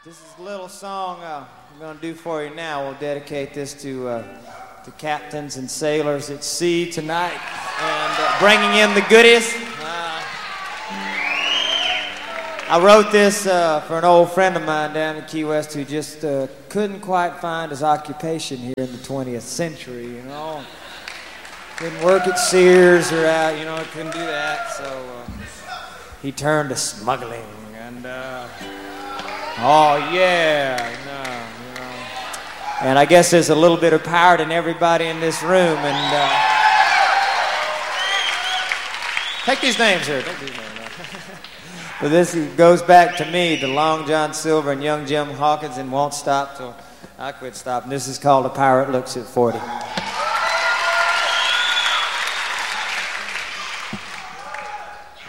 This is a little song I'm going to do for you now. We'll dedicate this to captains and sailors at sea tonight and bringing in the goodies. I wrote this for an old friend of mine down in Key West who just couldn't quite find his occupation here in the 20th century, you know. Couldn't work at Sears or out, you know, couldn't do that. So he turned to smuggling and, oh yeah, no, you know. And I guess there's a little bit of power in everybody in this room. And take these names here. Take these names. But this goes back to me, to Long John Silver and Young Jim Hawkins, and Won't Stop Till I Quit Stopping. This is called A Pirate Looks at 40.